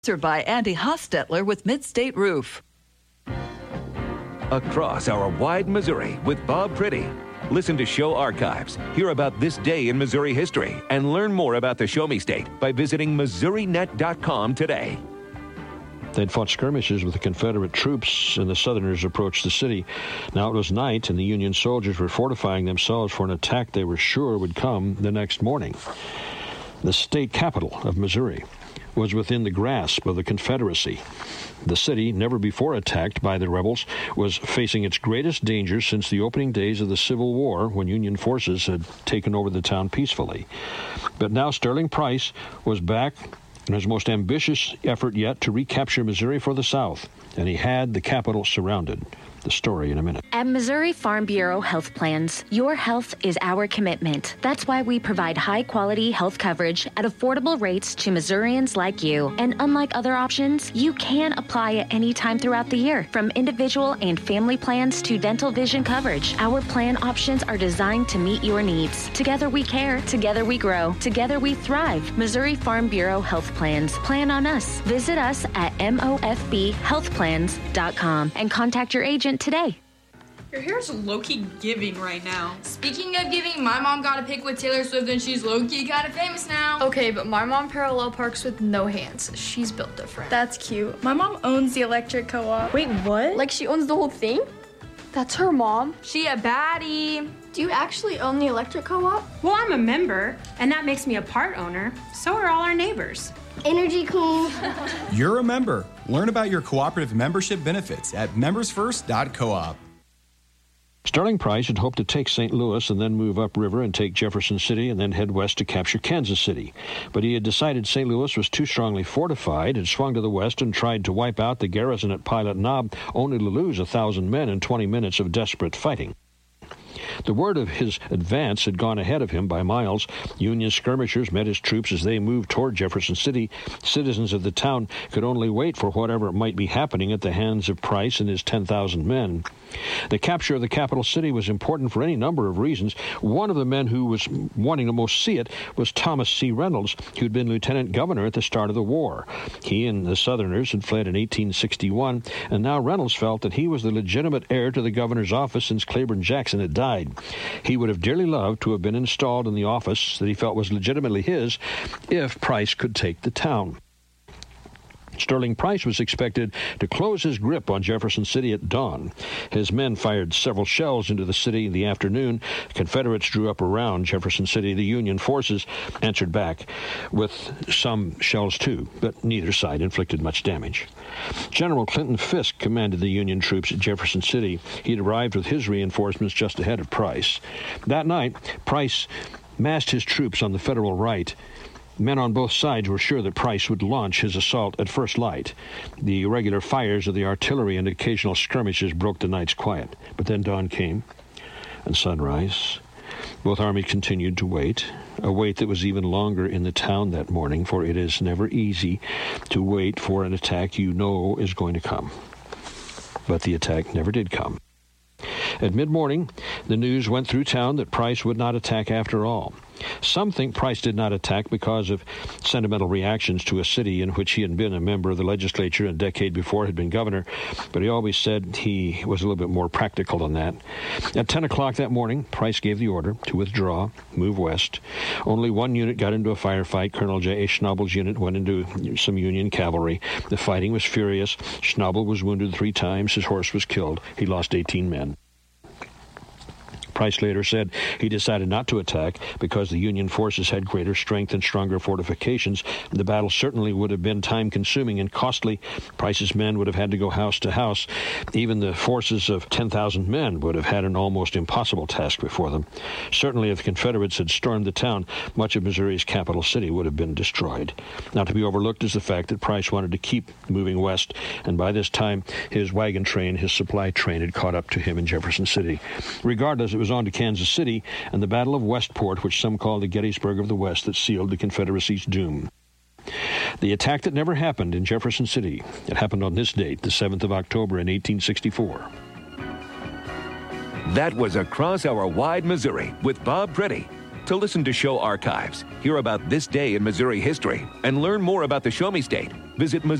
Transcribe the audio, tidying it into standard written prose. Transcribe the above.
Sponsored by Andy Hostetler with Midstate Roof. Across our wide Missouri with Bob Pretty. Listen to show archives, hear about this day in Missouri history, and learn more about the Show Me State by visiting MissouriNet.com today. They'd fought skirmishes with the Confederate troops, and the Southerners approached the city. Now it was night, and the Union soldiers were fortifying themselves for an attack they were sure would come the next morning. The state capital of Missouri was within the grasp of the Confederacy. The city, never before attacked by the rebels, was facing its greatest danger since the opening days of the Civil War, when Union forces had taken over the town peacefully. But now Sterling Price was back in his most ambitious effort yet to recapture Missouri for the South, and he had the capital surrounded. The story in a minute. At Missouri Farm Bureau Health Plans, your health is our commitment. That's why we provide high-quality health coverage at affordable rates to Missourians like you. And unlike other options, you can apply at any time throughout the year, from individual and family plans to dental vision coverage. Our plan options are designed to meet your needs. Together we care, together we grow, together we thrive. Missouri Farm Bureau Health Plans. Plan on us. Visit us at mofbhealthplans.com and contact your agent today. Your hair's low-key giving right now. Speaking of giving, my mom got a pic with Taylor Swift and she's low-key kind of famous now. Okay, but my mom parallel parks with no hands. She's built different. That's cute. My mom owns the electric co-op. Wait, what? Like she owns the whole thing? That's her mom. She a baddie. Do you actually own the electric co-op? Well, I'm a member, and that makes me a part owner. So are all our neighbors. Energy cool. You're a member. Learn about your cooperative membership benefits at membersfirst.coop. Sterling Price had hoped to take St. Louis and then move upriver and take Jefferson City and then head west to capture Kansas City. But he had decided St. Louis was too strongly fortified, had swung to the west and tried to wipe out the garrison at Pilot Knob, only to lose 1,000 men in 20 minutes of desperate fighting. The word of his advance had gone ahead of him by miles. Union skirmishers met his troops as they moved toward Jefferson City. Citizens of the town could only wait for whatever might be happening at the hands of Price and his 10,000 men. The capture of the capital city was important for any number of reasons. One of the men who was wanting to most see it was Thomas C. Reynolds, who'd been lieutenant governor at the start of the war. He and the Southerners had fled in 1861, and now Reynolds felt that he was the legitimate heir to the governor's office since Claiborne Jackson had died. He would have dearly loved to have been installed in the office that he felt was legitimately his if Price could take the town. Sterling Price was expected to close his grip on Jefferson City at dawn. His men fired several shells into the city in the afternoon. Confederates drew up around Jefferson City. The Union forces answered back with some shells too, but neither side inflicted much damage. General Clinton Fisk commanded the Union troops at Jefferson City. He had arrived with his reinforcements just ahead of Price. That night, Price massed his troops on the Federal right. Men on both sides were sure that Price would launch his assault at first light. The irregular fires of the artillery and occasional skirmishes broke the night's quiet. But then dawn came, and sunrise. Both armies continued to wait, a wait that was even longer in the town that morning, for it is never easy to wait for an attack you know is going to come. But the attack never did come. At mid-morning, the news went through town that Price would not attack after all. Some think Price did not attack because of sentimental reactions to a city in which he had been a member of the legislature a decade before had been governor, but he always said he was a little bit more practical than that. At 10 o'clock that morning, Price gave the order to withdraw, move west. Only one unit got into a firefight. Colonel J.A. Schnabel's unit went into some Union cavalry. The fighting was furious. Schnabel was wounded 3 times. His horse was killed. He lost 18 men. Price later said he decided not to attack because the Union forces had greater strength and stronger fortifications. The battle certainly would have been time-consuming and costly. Price's men would have had to go house to house. Even the forces of 10,000 men would have had an almost impossible task before them. Certainly, if the Confederates had stormed the town, much of Missouri's capital city would have been destroyed. Not to be overlooked is the fact that Price wanted to keep moving west, and by this time, his wagon train, his supply train, had caught up to him in Jefferson City. Regardless, it was on to Kansas City and the Battle of Westport, which some call the Gettysburg of the West, that sealed the Confederacy's doom. The attack that never happened in Jefferson City, it happened on this date, the 7th of October in 1864. That was Across Our Wide Missouri with Bob Pretty. To listen to show archives, hear about this day in Missouri history, and learn more about the Show Me State, Visit